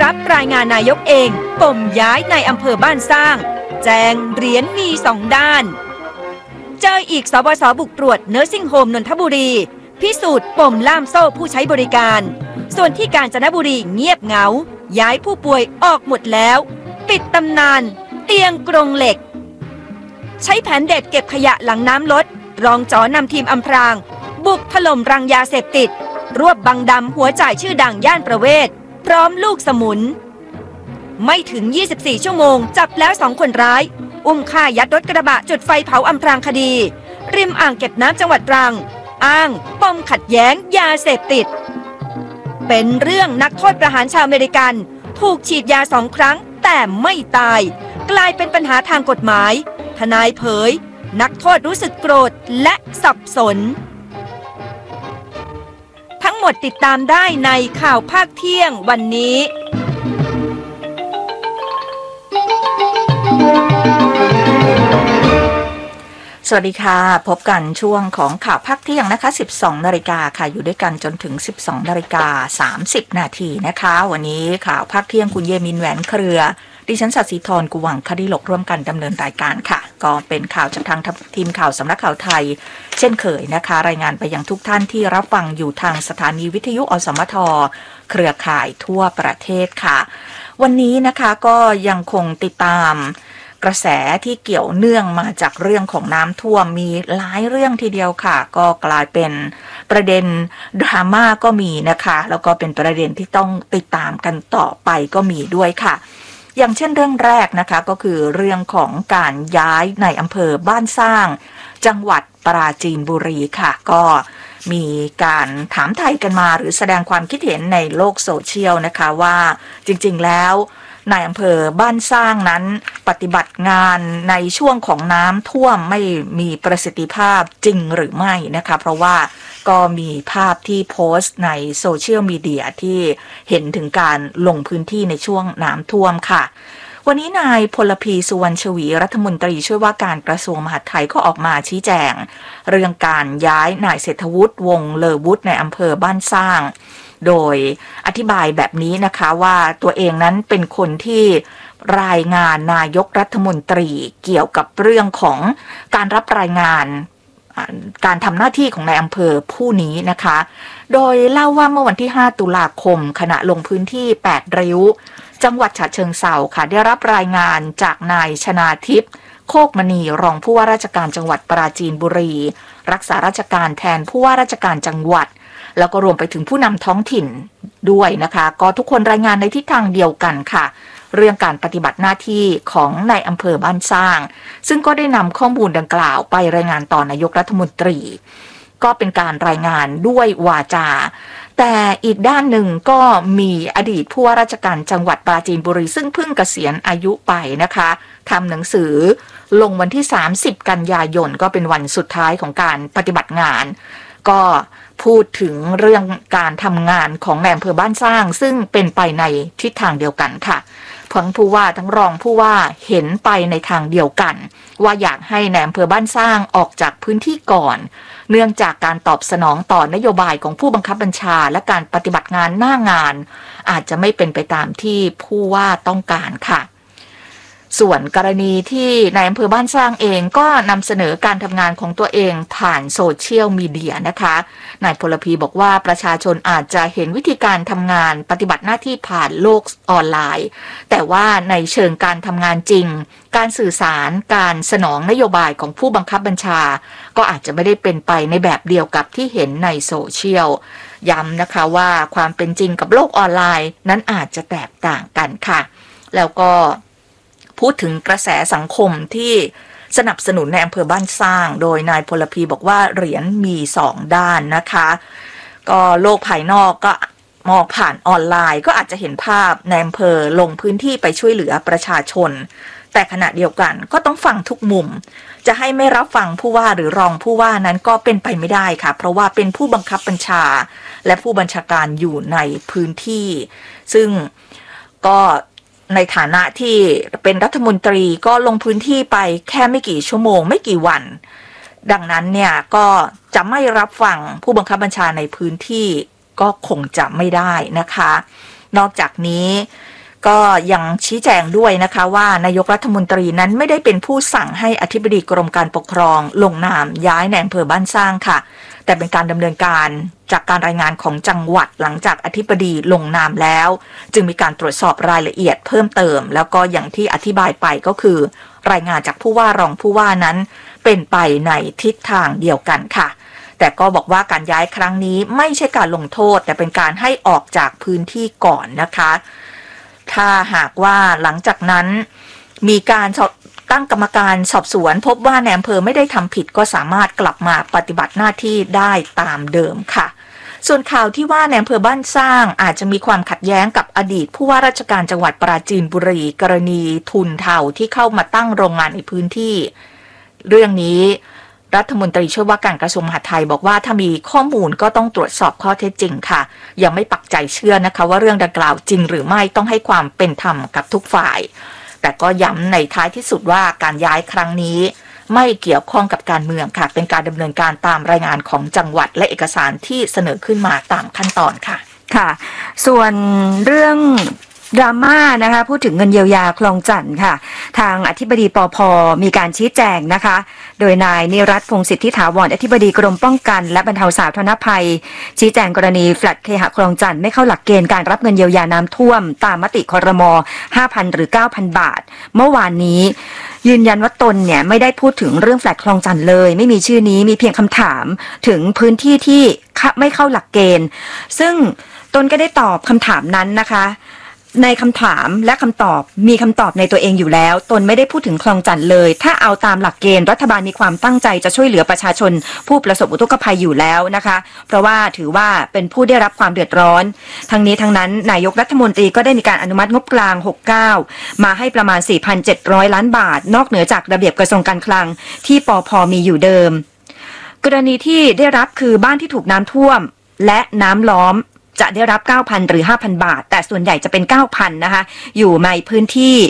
รับรายงานนายกเองปมย้ายในอำเภอบ้านสร้างแจงเหรียญมี2 ด้านเจออีกสบศบุกตรวจเนอร์ซิ่งโฮมนนทบุรีพิสูจน์ปมล่ามโซ่ผู้ใช้บริการส่วนที่กาญจนบุรีเงียบเหงาย้ายผู้ป่วยออกหมดแล้วปิดตำนานเตียงกรงเหล็กใช้แผนเด็ดเก็บขยะหลังน้ำลดรองจ๋อนำทีมอำพรางบุกถล่มรังยาเสพติดรวบบังดำหัวจ่ายชื่อดังย่านประเวศพร้อมลูกสมุนไม่ถึง24ชั่วโมงจับแล้ว2 คนร้ายอุ้มฆ่ายัดรถกระบะจุดไฟเผาอำพรางคดีริมอ่างเก็บน้ำจังหวัดตรังอ้างปมขัดแย้งยาเสพติดเป็นเรื่องนักโทษประหารชาวอเมริกันถูกฉีดยา2 ครั้งแต่ไม่ตายกลายเป็นปัญหาทางกฎหมายทนายเผยนักโทษรู้สึกโกรธและสับสนทั้งหมดติดตามได้ในข่าวภาคเที่ยงวันนี้สวัสดีค่ะพบกันช่วงของข่าวภาคเที่ยงนะคะ 12 นาฬิกาค่ะอยู่ด้วยกันจนถึง 12 นาฬิกา 30 นาทีนะคะวันนี้ข่าวภาคเที่ยงคุณเยมินแหวนเครือดิฉันสัตย์ศรีธรกุวังคดีหลกร่วมกันดำเนินรายการค่ะก็เป็นข่าวจากทางทีมข่าวสำนักข่าวไทยเช่นเคยนะคะรายงานไปยังทุกท่านที่รับฟังอยู่ทางสถานีวิทยุอสมทเครือข่ายทั่วประเทศค่ะวันนี้นะคะก็ยังคงติดตามกระแสที่เกี่ยวเนื่องมาจากเรื่องของน้ำท่วมมีหลายเรื่องทีเดียวค่ะก็กลายเป็นประเด็นดราม่าก็มีนะคะแล้วก็เป็นประเด็นที่ต้องติดตามกันต่อไปก็มีด้วยค่ะอย่างเช่นเรื่องแรกนะคะก็คือเรื่องของการย้ายในอำเภอบ้านสร้างจังหวัดปราจีนบุรีค่ะก็มีการถามไทยกันมาหรือแสดงความคิดเห็นในโลกโซเชียลนะคะว่าจริงๆแล้วในอำเภอบ้านสร้างนั้นปฏิบัติงานในช่วงของน้ำท่วมไม่มีประสิทธิภาพจริงหรือไม่นะคะเพราะว่าก็มีภาพที่โพสต์ในโซเชียลมีเดียที่เห็นถึงการลงพื้นที่ในช่วงน้ำท่วมค่ะวันนี้นายพลพีสุวรรณชวีรัฐมนตรีช่วยว่าการกระทรวงมหาดไทยก็ออกมาชี้แจงเรื่องการย้ายนายเศรษฐวุฒิวงศ์เลอวุฒิในอำเภอบ้านสร้างโดยอธิบายแบบนี้นะคะว่าตัวเองนั้นเป็นคนที่รายงานนายกรัฐมนตรีเกี่ยวกับเรื่องของการรับรายงานการทำหน้าที่ของนายอำเภอผู้นี้นะคะโดยเล่าว่าเมื่อวันที่5 ตุลาคมขณะลงพื้นที่8 ริ้วจังหวัดฉะเชิงเทราค่ะได้รับรายงานจากนายชนาทิพย์โคกมณีรองผู้ว่าราชการจังหวัดปราจีนบุรีรักษาราชการแทนผู้ว่าราชการจังหวัดแล้วก็รวมไปถึงผู้นำท้องถิ่นด้วยนะคะก็ทุกคนรายงานในทิศทางเดียวกันค่ะเรื่องการปฏิบัติหน้าที่ของนายอำเภอบ้านสร้างซึ่งก็ได้นำข้อมูลดังกล่าวไปรายงานต่อนายกรัฐมนตรีก็เป็นการรายงานด้วยวาจาแต่อีกด้านหนึ่งก็มีอดีตผู้ว่าราชการจังหวัดปราจีนบุรีซึ่งเพิ่งเกษียณอายุไปนะคะทำหนังสือลงวันที่30 กันยายนก็เป็นวันสุดท้ายของการปฏิบัติงานก็พูดถึงเรื่องการทำงานของนายอำเภอบ้านสร้างซึ่งเป็นไปในทิศทางเดียวกันค่ะทั้งผู้ว่าทั้งรองผู้ว่าเห็นไปในทางเดียวกันว่าอยากให้นายอำเภอบ้านสร้างออกจากพื้นที่ก่อนเนื่องจากการตอบสนองต่อนโยบายของผู้บังคับบัญชาและการปฏิบัติงานหน้างานอาจจะไม่เป็นไปตามที่ผู้ว่าต้องการค่ะส่วนกรณีที่นายอำเภอบ้านสร้างเองก็นำเสนอการทำงานของตัวเองผ่านโซเชียลมีเดียนะคะนายพลพีบอกว่าประชาชนอาจจะเห็นวิธีการทำงานปฏิบัติหน้าที่ผ่านโลกออนไลน์แต่ว่าในเชิงการทำงานจริงการสื่อสารการสนองนโยบายของผู้บังคับบัญชาก็อาจจะไม่ได้เป็นไปในแบบเดียวกับที่เห็นในโซเชียลย้ำนะคะว่าความเป็นจริงกับโลกออนไลน์นั้นอาจจะแตกต่างกันค่ะแล้วก็พูดถึงกระแสสังคมที่สนับสนุนในอำเภอบ้านสร้างโดยนายพลพีบอกว่าเหรียญมี2 ด้านนะคะก็โลกภายนอกก็มองผ่านออนไลน์ก็อาจจะเห็นภาพในอำเภอลงพื้นที่ไปช่วยเหลือประชาชนแต่ขณะเดียวกันก็ต้องฟังทุกมุมจะให้ไม่รับฟังผู้ว่าหรือรองผู้ว่านั้นก็เป็นไปไม่ได้ค่ะเพราะว่าเป็นผู้บังคับบัญชาและผู้บัญชาการอยู่ในพื้นที่ซึ่งก็ในฐานะที่เป็นรัฐมนตรีก็ลงพื้นที่ไปแค่ไม่กี่ชั่วโมงไม่กี่วันดังนั้นเนี่ยก็จะไม่รับฟังผู้บังคับบัญชาในพื้นที่ก็คงจะไม่ได้นะคะนอกจากนี้ก็ยังชี้แจงด้วยนะคะว่านายกรัฐมนตรีนั้นไม่ได้เป็นผู้สั่งให้อธิบดีกรมการปกครองลงนามย้ายในอำเภอบ้านสร้างค่ะแต่เป็นการดำเนินการจากการรายงานของจังหวัดหลังจากอธิบดีลงนามแล้วจึงมีการตรวจสอบรายละเอียดเพิ่มเติมแล้วก็อย่างที่อธิบายไปก็คือรายงานจากผู้ว่ารองผู้ว่านั้นเป็นไปในทิศทางเดียวกันค่ะแต่ก็บอกว่าการย้ายครั้งนี้ไม่ใช่การลงโทษแต่เป็นการให้ออกจากพื้นที่ก่อนนะคะถ้าหากว่าหลังจากนั้นมีการตั้งกรรมการสอบสวนพบว่าในอำเภอไม่ได้ทำผิดก็สามารถกลับมาปฏิบัติหน้าที่ได้ตามเดิมค่ะส่วนข่าวที่ว่าในอำเภอบ้านสร้างอาจจะมีความขัดแย้งกับอดีตผู้ว่าราชการจังหวัดปราจีนบุรีกรณีทุนเทาที่เข้ามาตั้งโรงงานในพื้นที่เรื่องนี้รัฐมนตรีช่วยว่าการกระทรวงมหาดไทยบอกว่าถ้ามีข้อมูลก็ต้องตรวจสอบข้อเท็จจริงค่ะยังไม่ปักใจเชื่อนะคะว่าเรื่องดังกล่าวจริงหรือไม่ต้องให้ความเป็นธรรมกับทุกฝ่ายแต่ก็ย้ำในท้ายที่สุดว่าการย้ายครั้งนี้ไม่เกี่ยวข้องกับการเมืองค่ะเป็นการดำเนินการตามรายงานของจังหวัดและเอกสารที่เสนอขึ้นมาตามขั้นตอนค่ะค่ะส่วนเรื่องดราม่านะคะพูดถึงเงินเยียวยาคลองจันทน์ค่ะทางอธิบดีปภ.มีการชี้แจงนะคะโดยนายนิรัตน์ พงษ์สิทธิถาวรอธิบดีกรมป้องกันและบรรเทาสาธารณภัยชี้แจงกรณีแฟลตเคหะคลองจันทน์ไม่เข้าหลักเกณฑ์การรับเงินเยียวยาน้ำท่วมตามมติครม. 5,000 หรือ 9,000 บาทเมื่อวานนี้ยืนยันว่าตนเนี่ยไม่ได้พูดถึงเรื่องแฟลตคลองจันทน์เลยไม่มีชื่อนี้มีเพียงคำถามถึงพื้นที่ที่ไม่เข้าหลักเกณฑ์ซึ่งตนก็ได้ตอบคำถามนั้นนะคะในคำถามและคำตอบมีคำตอบในตัวเองอยู่แล้วตนไม่ได้พูดถึงคลองจันทน์เลยถ้าเอาตามหลักเกณฑ์รัฐบาลมีความตั้งใจจะช่วยเหลือประชาชนผู้ประสบอุทกภัยอยู่แล้วนะคะเพราะว่าถือว่าเป็นผู้ได้รับความเดือดร้อนทั้งนี้ทั้งนั้นนายกรัฐมนตรีก็ได้มีการอนุมัติงบกลาง69มาให้ประมาณ 4,700 ล้านบาทนอกเหนือจากระเบียบกระทรวงการคลังที่ปภ.มีอยู่เดิมกรณีที่ได้รับคือบ้านที่ถูกน้ำท่วมและน้ำล้อมจะได้รับ 9,000 หรือ 5,000 บาทแต่ส่วนใหญ่จะเป็น 9,000 นะคะอยู่ในพื้นที่